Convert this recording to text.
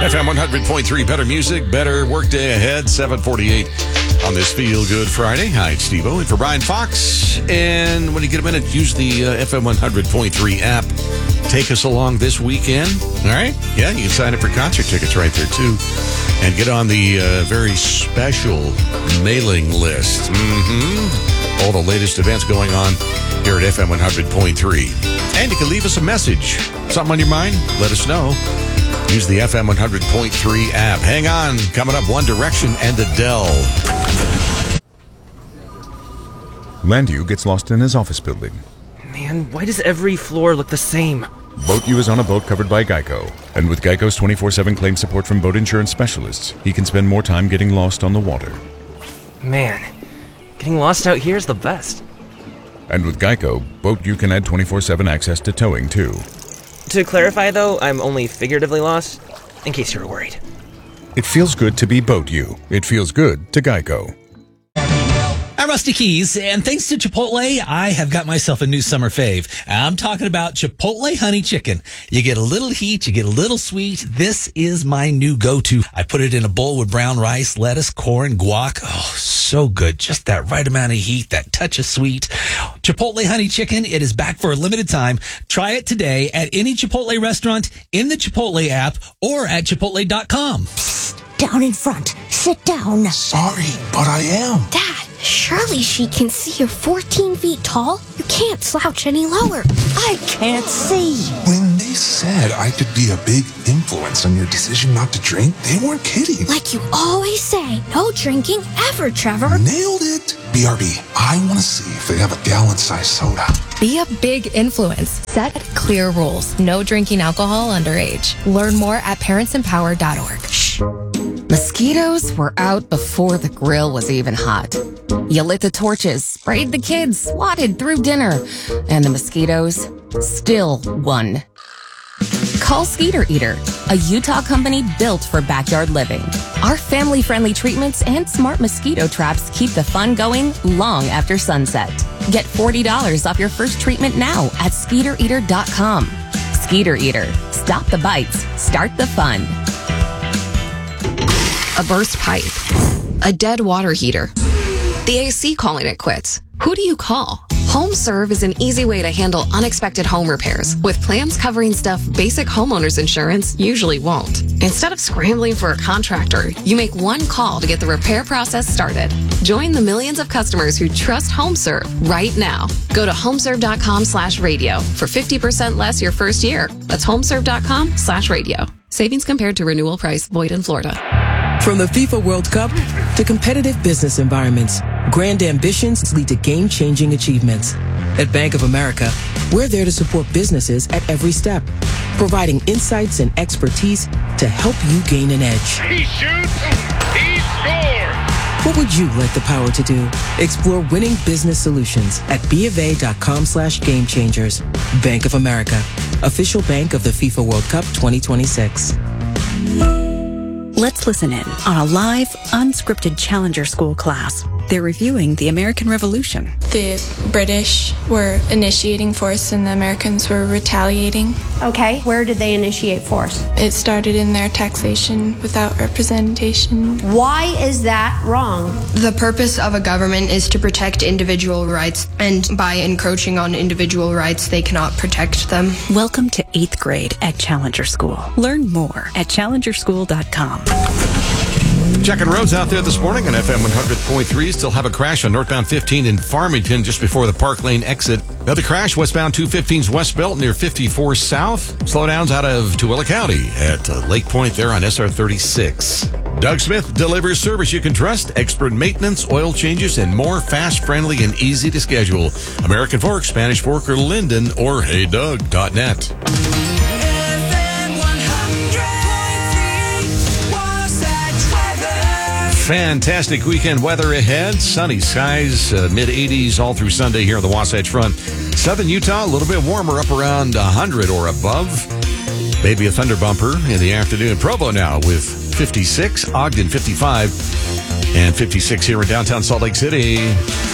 FM 100.3, better music, better workday ahead, 7:48 on this Feel Good Friday. Hi, it's Steve-O, and for Brian Fox. And when you get a minute, use the FM 100.3 app. Take us along this weekend. All right? Yeah, you can sign up for concert tickets right there, too. And get on the very special mailing list. All the latest events going on here at FM 100.3. And you can leave us a message. Something on your mind? Let us know. Use the FM 100.3 app. Hang on. Coming up, One Direction and Adele. Landu gets lost in his office building. Man, why does every floor look the same? Boat U is on a boat covered by Geico. And with Geico's 24/7 claim support from boat insurance specialists, he can spend more time getting lost on the water. Man, getting lost out here is the best. And with Geico, Boat U can add 24/7 access to towing, too. To clarify, though, I'm only figuratively lost, in case you were worried. It feels good to be Boat U. It feels good to Geico. I'm Rusty Keys, and thanks to Chipotle, I have got myself a new summer fave. I'm talking about Chipotle Honey Chicken. You get a little heat, you get a little sweet. This is my new go-to. I put it in a bowl with brown rice, lettuce, corn, guac. Oh, so good. Just that right amount of heat, that touch of sweet. Chipotle Honey Chicken, it is back for a limited time. Try it today at any Chipotle restaurant, in the Chipotle app, or at Chipotle.com. Down in front. Sit down. Sorry, but I am. Dad, surely she can see you're 14 feet tall. You can't slouch any lower. I can't see. When they said I could be a big influence on your decision not to drink, they weren't kidding. Like you always say, no drinking ever, Trevor. Nailed it. BRB, I want to see if they have a gallon-sized soda. Be a big influence. Set clear rules. No drinking alcohol underage. Learn more at parentsempower.org. Shh. Mosquitoes were out before the grill was even hot. You lit the torches, sprayed the kids, swatted through dinner, and the mosquitoes still won. Call Skeeter Eater, a Utah company built for backyard living. Our family-friendly treatments and smart mosquito traps keep the fun going long after sunset. Get $40 off your first treatment now at SkeeterEater.com. Skeeter Eater. Stop the bites. Start the fun. A burst pipe. A dead water heater. The AC calling it quits. Who do you call? HomeServe is an easy way to handle unexpected home repairs, with plans covering stuff basic homeowners insurance usually won't. Instead of scrambling for a contractor, you make one call to get the repair process started. Join the millions of customers who trust HomeServe right now. Go to homeserve.com/radio for 50% less your first year. That's homeserve.com/radio. Savings compared to renewal price, void in Florida. From the FIFA World Cup to competitive business environments, grand ambitions lead to game-changing achievements. At Bank of America, we're there to support businesses at every step, providing insights and expertise to help you gain an edge. He shoots, he scores! What would you like the power to do? Explore winning business solutions at BofA.com/gamechangers. Bank of America, official bank of the FIFA World Cup 2026. Let's listen in on a live, unscripted Challenger School class. They're reviewing the American Revolution. The British were initiating force and the Americans were retaliating. Okay, where did they initiate force? It started in their taxation without representation. Why is that wrong? The purpose of a government is to protect individual rights, and by encroaching on individual rights, they cannot protect them. Welcome to 8th grade at Challenger School. Learn more at challengerschool.com. Checking roads out there this morning on FM 100.3. Still have a crash on northbound 15 in Farmington just before the Park Lane exit. Another crash westbound 215's West Belt near 54 South. Slowdowns out of Tooele County at Lake Point there on SR 36. Doug Smith delivers service you can trust, expert maintenance, oil changes, and more. Fast, friendly, and easy to schedule. American Fork, Spanish Fork, or Linden, or heydoug.net. Fantastic weekend weather ahead. Sunny skies, mid-80s all through Sunday here on the Wasatch Front. Southern Utah, a little bit warmer, up around 100 or above. Maybe a thunder bumper in the afternoon. Provo now with 56, Ogden 55, and 56 here in downtown Salt Lake City.